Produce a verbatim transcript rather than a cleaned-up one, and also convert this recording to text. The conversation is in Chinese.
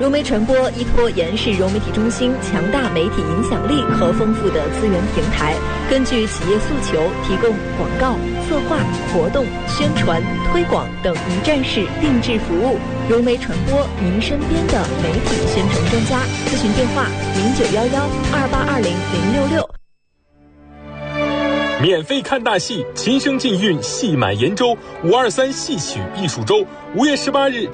融媒传播依托延世融媒体中心强大媒体影响力和丰富的资源平台，根据企业诉求提供广告、策划、活动、宣传、推广等一站式定制服务。融媒传播，您身边的媒体宣传专家。咨询电话：零九幺幺二八二零零六六。 免费看大戏，琴声禁韵，戏满延州。五二三戏曲艺术周，五月十八日。